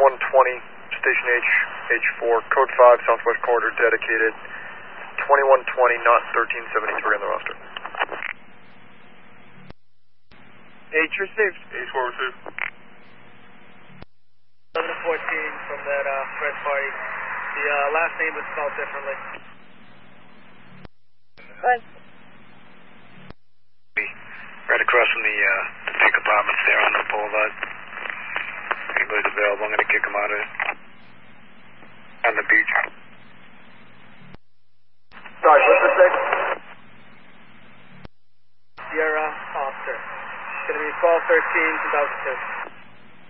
2120, Station H4, Code 5, Southwest Corridor, dedicated. 2120, not 1373 on the roster. H received. H4 received. 11 to 14 from that Fred party. The last name was spelled differently. Thanks. Right across from the big apartments there on the boulevard. Anybody's available, I'm going to kick them out of it. On the beach. Sorry, what's the six? Sierra Officer. It's going to be 12-13-2002.